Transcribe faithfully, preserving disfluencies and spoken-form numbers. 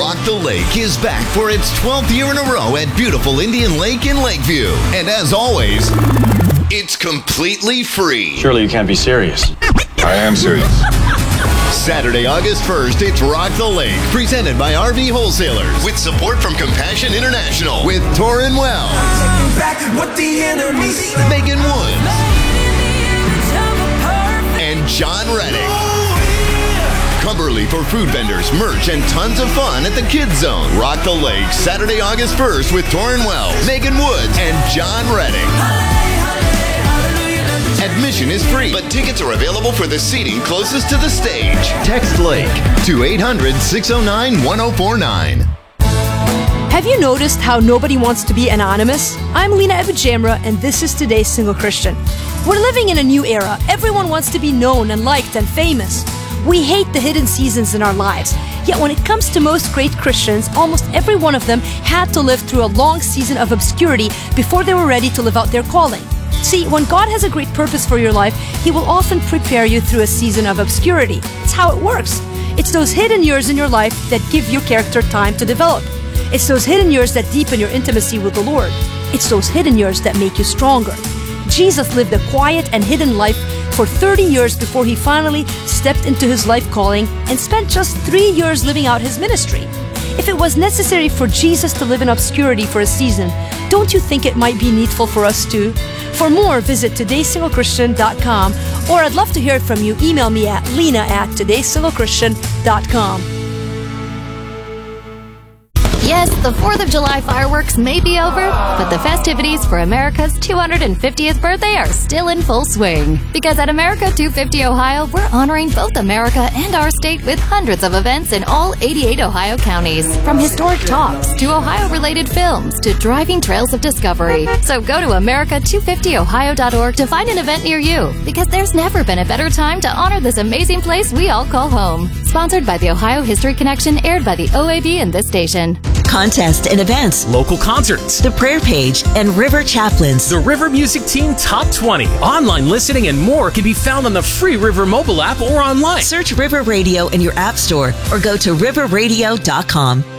Rock the Lake is back for its twelfth year in a row at beautiful Indian Lake in Lakeview. And as always, it's completely free. Surely you can't be serious. I am serious. Saturday, August first, it's Rock the Lake, presented by R V Wholesalers, with support from Compassion International, with Torrin Wells, Megan Woods, and John Reddick. Cumberly for food vendors, merch, and tons of fun at the Kids Zone. Rock the Lake, Saturday, August first, with Torrin Wells, Megan Woods, and John Reddick. Admission is free, but tickets are available for the seating closest to the stage. Text Lake to eight hundred, six oh nine, one oh four nine. Have you noticed how nobody wants to be anonymous? I'm Lena Evajamra, and this is Today's Single Christian. We're living in a new era. Everyone wants to be known and liked and famous. We hate the hidden seasons in our lives. Yet when it comes to most great Christians, almost every one of them had to live through a long season of obscurity before they were ready to live out their calling. See, when God has a great purpose for your life, He will often prepare you through a season of obscurity. It's how it works. It's those hidden years in your life that give your character time to develop. It's those hidden years that deepen your intimacy with the Lord. It's those hidden years that make you stronger. Jesus lived a quiet and hidden life for thirty years before He finally stepped into His life calling and spent just three years living out His ministry. If it was necessary for Jesus to live in obscurity for a season, don't you think it might be needful for us too? For more, visit todays single christian dot com, or I'd love to hear from you. Email me at lena at todays single christian dot com. Yes, the fourth of July fireworks may be over, but the festivities for America's two hundred fiftieth birthday are still in full swing. Because at America two fifty Ohio, we're honoring both America and our state with hundreds of events in all eighty-eight Ohio counties. From historic talks to Ohio-related films to driving trails of discovery. So go to america two fifty ohio dot org to find an event near you, because there's never been a better time to honor this amazing place we all call home. Sponsored by the Ohio History Connection, aired by the O A B and this station. Contests and events, local concerts, the prayer page, and River Chaplains. The River Music Team Top twenty, online listening, and more can be found on the free River mobile app or online. Search River Radio in your app store or go to river radio dot com.